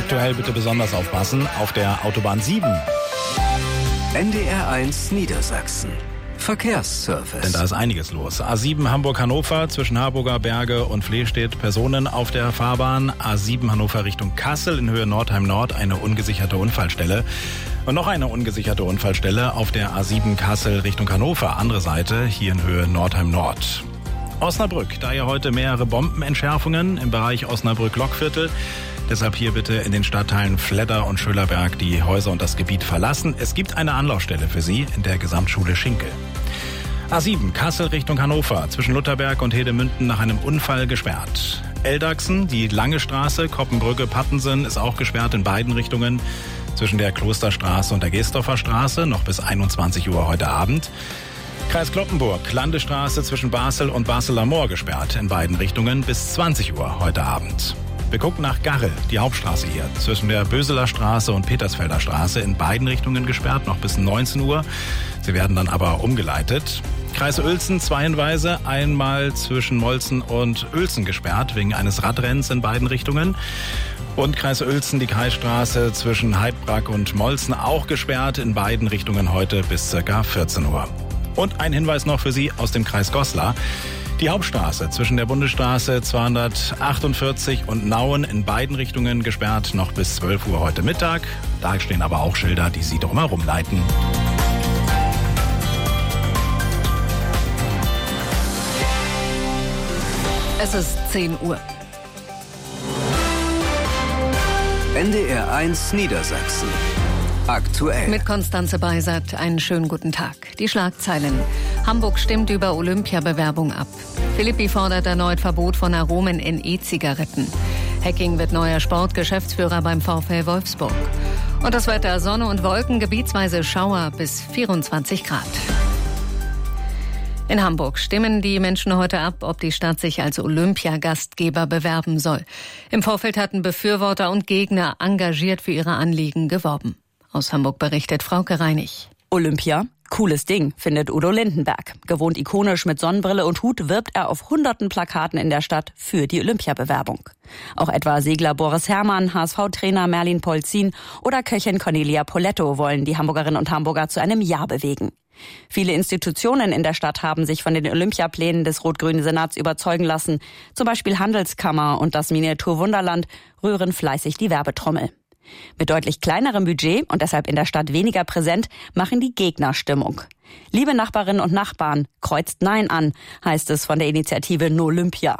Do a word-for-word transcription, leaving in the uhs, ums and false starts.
aktuell bitte besonders aufpassen auf der Autobahn sieben. N D R eins Niedersachsen. Verkehrsservice. Denn da ist einiges los. A sieben Hamburg-Hannover zwischen Harburger Berge und Flehstedt Personen auf der Fahrbahn. A sieben Hannover Richtung Kassel in Höhe Nordheim-Nord eine ungesicherte Unfallstelle. Und noch eine ungesicherte Unfallstelle auf der A sieben Kassel Richtung Hannover. Andere Seite hier in Höhe Nordheim-Nord. Osnabrück, da ja heute mehrere Bombenentschärfungen im Bereich Osnabrück-Lockviertel. Deshalb hier bitte in den Stadtteilen Fledder und Schölerberg die Häuser und das Gebiet verlassen. Es gibt eine Anlaufstelle für Sie in der Gesamtschule Schinkel. A sieben Kassel Richtung Hannover zwischen Lutherberg und Hedemünden nach einem Unfall gesperrt. Eldachsen, die Lange Straße, Koppenbrücke, Pattensen ist auch gesperrt in beiden Richtungen. Zwischen der Klosterstraße und der Geestdorfer Straße noch bis einundzwanzig Uhr heute Abend. Kreis Cloppenburg, Landestraße zwischen Basel und Basel-Am Moor gesperrt in beiden Richtungen bis zwanzig Uhr heute Abend. Wir gucken nach Garrel, die Hauptstraße hier, zwischen der Böseler Straße und Petersfelder Straße in beiden Richtungen gesperrt, noch bis neunzehn Uhr. Sie werden dann aber umgeleitet. Kreis Uelzen, zwei Hinweise, einmal zwischen Molzen und Uelzen gesperrt, wegen eines Radrenns in beiden Richtungen. Und Kreis Uelzen, die Kreisstraße zwischen Heidbrak und Molzen auch gesperrt, in beiden Richtungen heute bis ca. vierzehn Uhr. Und ein Hinweis noch für Sie aus dem Kreis Goslar. Die Hauptstraße zwischen der Bundesstraße zweihundertachtundvierzig und Nauen in beiden Richtungen gesperrt, noch bis zwölf Uhr heute Mittag. Da stehen aber auch Schilder, die Sie drumherum leiten. Es ist zehn Uhr. N D R eins Niedersachsen. Aktuell. Mit Konstanze Beisert einen schönen guten Tag. Die Schlagzeilen. Hamburg stimmt über Olympiabewerbung ab. Philippi fordert erneut Verbot von Aromen in E-Zigaretten. Hecking wird neuer Sportgeschäftsführer beim VfL Wolfsburg. Und das Wetter: Sonne und Wolken, gebietsweise Schauer bis vierundzwanzig Grad. In Hamburg stimmen die Menschen heute ab, ob die Stadt sich als Olympiagastgeber bewerben soll. Im Vorfeld hatten Befürworter und Gegner engagiert für ihre Anliegen geworben. Aus Hamburg berichtet Frauke Reinig. Olympia? Cooles Ding, findet Udo Lindenberg. Gewohnt ikonisch mit Sonnenbrille und Hut wirbt er auf hunderten Plakaten in der Stadt für die Olympiabewerbung. Auch etwa Segler Boris Herrmann, H S V-Trainer Merlin Polzin oder Köchin Cornelia Poletto wollen die Hamburgerinnen und Hamburger zu einem Ja bewegen. Viele Institutionen in der Stadt haben sich von den Olympiaplänen des rot-grünen Senats überzeugen lassen. Zum Beispiel Handelskammer und das Miniaturwunderland rühren fleißig die Werbetrommel. Mit deutlich kleinerem Budget und deshalb in der Stadt weniger präsent, machen die Gegner Stimmung. Liebe Nachbarinnen und Nachbarn, kreuzt Nein an, heißt es von der Initiative No Olympia.